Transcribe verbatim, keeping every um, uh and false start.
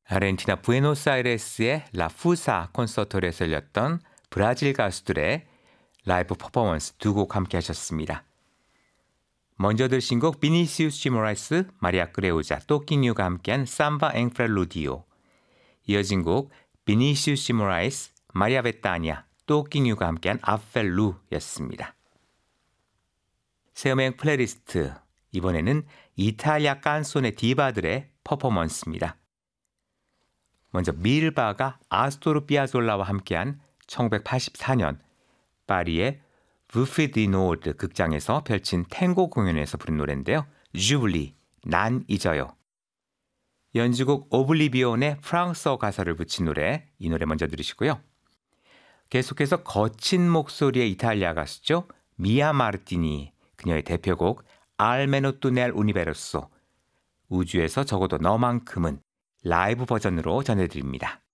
아르헨티나 부에노스아이레스의 라푸사 콘서트홀에서 열렸던 브라질 가수들의 라이브 퍼포먼스 두 곡 함께 하셨습니다. 먼저 들으신 곡 비니시우스 시모라이스, 마리아 크레오자, 또끼뉴가 함께한 삼바 엥 프렐루디오. 이어진 곡 비니시우스 시모라이스, 마리아 베타니아, 또끼뉴가 함께한 아펠루였습니다. 새 음악 플레이리스트, 이번에는 이탈리아 깐소네 디바들의 퍼포먼스입니다. 먼저 밀바가 아스토르 피아졸라와 함께한 천구백팔십사 년 파리의 부페 디 노르드 극장에서 펼친 탱고 공연에서 부른 노래인데요. 주블리, 난 잊어요. 연주곡 오블리비온의 프랑스어 가사를 붙인 노래, 이 노래 먼저 들으시고요. 계속해서 거친 목소리의 이탈리아 가수죠. 미아 마르티니, 그녀의 대표곡 알메노 뚜넬 우니베르소, 우주에서 적어도 너만큼은 라이브 버전으로 전해드립니다.